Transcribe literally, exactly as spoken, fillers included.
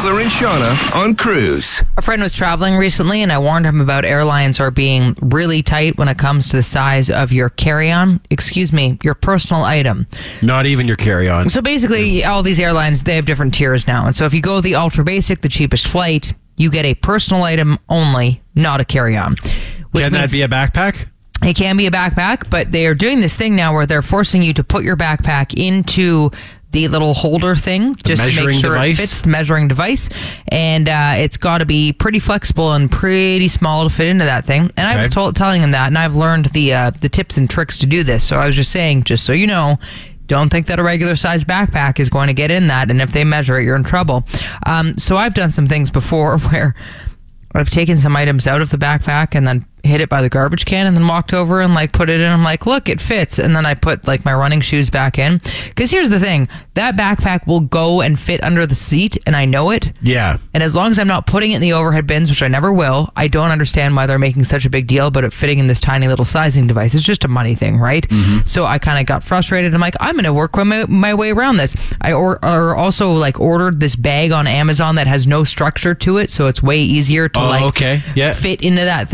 Sickler and Shauna on Cruise. A friend was traveling recently, and I warned him about airlines are being really tight when it comes to the size of your carry-on. Excuse me, your personal item. Not even your carry-on. So basically, all these airlines, they have different tiers now. And so if you go the ultra basic, the cheapest flight, you get a personal item only, not a carry-on. Can that be a backpack? It can be a backpack, but they are doing this thing now where they're forcing you to put your backpack into the little holder thing just to make sure device. it fits the measuring device. And uh, it's got to be pretty flexible and pretty small to fit into that thing. And I was Okay. told, telling him that, and I've learned the uh, the tips and tricks to do this. So I was just saying, just so you know, don't think that a regular size backpack is going to get in that. And if they measure it, you're in trouble. Um, so I've done some things before where I've taken some items out of the backpack and then hid it by the garbage can and then walked over and like put it in. I'm like, look, it fits. And then I put like my running shoes back in. Because here's the thing, that backpack will go and fit under the seat, and I know it. Yeah. And as long as I'm not putting it in the overhead bins, which I never will, I don't understand why they're making such a big deal about it fitting in this tiny little sizing device. It's just a money thing, right? Mm-hmm. So I kind of got frustrated. I'm like, I'm going to work my, my way around this. I or, or also like ordered this bag on Amazon that has no structure to it, so it's way easier to Oh, like okay. Yeah. fit into that